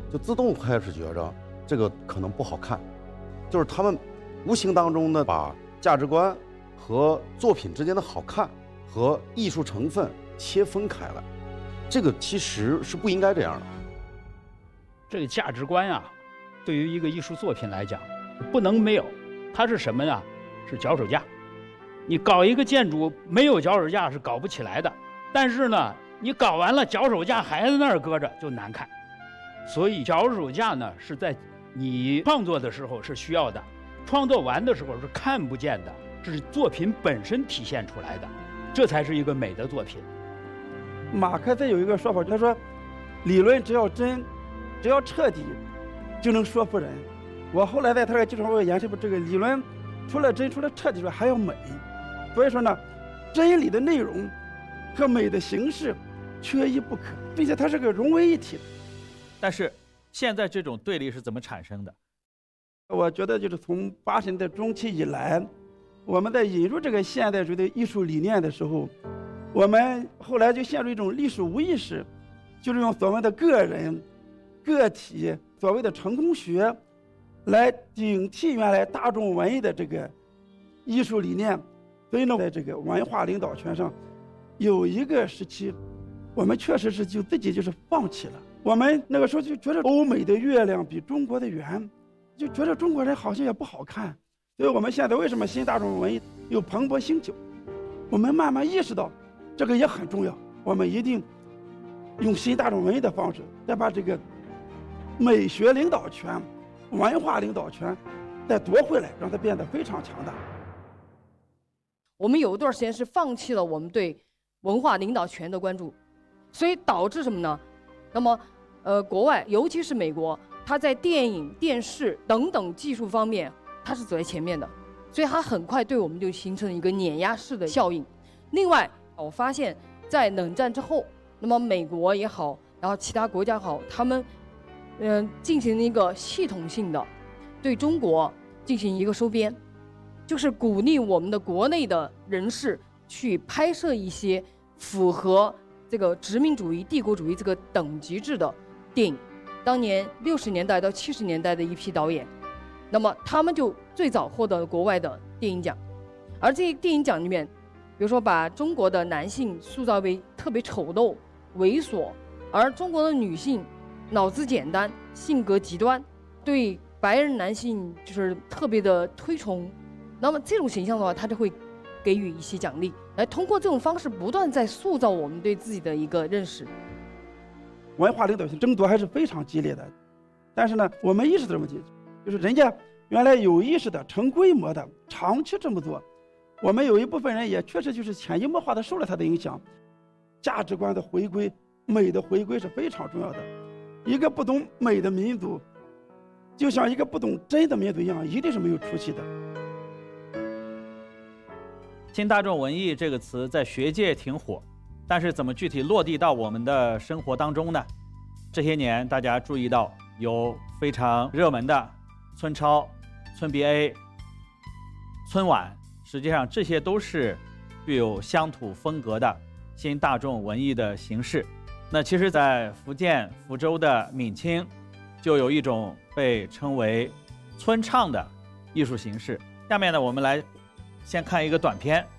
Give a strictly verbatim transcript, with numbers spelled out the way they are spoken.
就自动开始觉着这个可能不好看，就是他们无形当中呢把价值观和作品之间的好看和艺术成分切分开来，这个其实是不应该这样的。 这个价值观啊，对于一个艺术作品来讲，不能没有。它是什么呢？是脚手架。你搞一个建筑没有脚手架是搞不起来的。但是呢，你搞完了脚手架还在那儿搁着就难看。所以脚手架呢是在你创作的时候是需要的，创作完的时候是看不见的，这是作品本身体现出来的，这才是一个美的作品。 马克思有一个说法，他说理论只要真，只要彻底，就能说服人。我后来在他的基础上我延伸，这个理论除了真，除了彻底之外还要美。所以说呢，真理的内容和美的形式缺一不可，并且它是个融为一体的。 但是现在这种对立是怎么产生的？ 我觉得就是从八十年代中期以来，我们在引入这个现代主义的艺术理念的时候，我们后来就陷入一种历史无意识，就是用所谓的个人、个体、所谓的成功学来顶替原来大众文艺的这个艺术理念。所以呢，在这个文化领导权上，有一个时期，我们确实是就自己就是放弃了。我们那个时候就觉得欧美的月亮比中国的圆，就觉得中国人好像也不好看。所以我们现在为什么新大众文艺又蓬勃兴起？我们慢慢意识到，这个也很重要。我们一定用新大众文艺的方式，再把这个美学领导权、文化领导权再夺回来，让它变得非常强大。 我们有一段时间是放弃了我们对文化领导权的关注，所以导致什么呢？那么，呃，国外尤其是美国，它在电影、电视等等技术方面，它是走在前面的，所以它很快对我们就形成了一个碾压式的效应。另外，我发现，在冷战之后，那么美国也好，然后其他国家也好，他们，嗯、呃，进行了一个系统性的对中国进行一个收编。就是鼓励我们的国内的人士去拍摄一些符合这个殖民主义、帝国主义这个等级制的电影。当年六十年代到七十年代的一批导演，那么他们就最早获得了国外的电影奖。而这些电影奖里面，比如说把中国的男性塑造为特别丑陋、猥琐，而中国的女性脑子简单、性格极端，对白人男性就是特别的推崇。那么这种形象的话，他就会给予一些奖励，来通过这种方式不断在塑造我们对自己的一个认识。 文化领导性争夺还是非常激烈的，但是呢，我们意识到问题，就是人家原来有意识的、成规模的、长期这么做，我们有一部分人也确实就是潜移默化的受了他的影响。价值观的回归、美的回归是非常重要的。一个不懂美的民族，就像一个不懂真的民族一样，一定是没有出息的。 新大众文艺这个词在学界挺火，但是怎么具体落地到我们的生活当中呢？这些年大家注意到有非常热门的村超、村 B A、村晚，实际上这些都是具有乡土风格的新大众文艺的形式。那其实在福建福州的闽清就有一种被称为村唱的艺术形式。下面呢，我们来先看一个短片。